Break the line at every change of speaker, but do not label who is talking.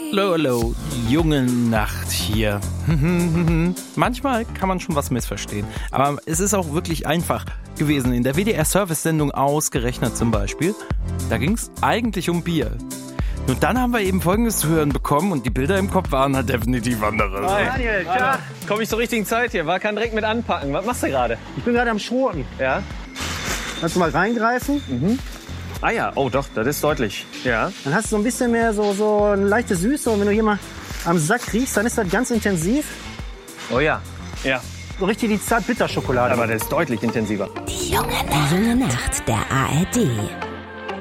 Hallo, junge Nacht hier. Manchmal kann man schon was missverstehen, aber es ist auch wirklich einfach gewesen. In der WDR-Service-Sendung Ausgerechnet zum Beispiel, da ging es eigentlich um Bier. Nur dann haben wir eben Folgendes zu hören bekommen und die Bilder im Kopf waren halt definitiv andere.
Hi. Daniel, ja. Komm ich zur richtigen Zeit hier, kann direkt mit anpacken. Was machst du gerade?
Ich bin gerade am Schroten.
Ja.
Kannst du mal reingreifen?
Mhm. Ah ja, oh doch, das ist deutlich. Ja.
Dann hast du so ein bisschen mehr so eine leichte Süße und wenn du hier mal am Sack riechst, dann ist das ganz intensiv.
Oh ja. Ja.
So richtig die Zart-Bitter-Schokolade.
Aber das ist deutlich intensiver.
Die junge Nacht der ARD.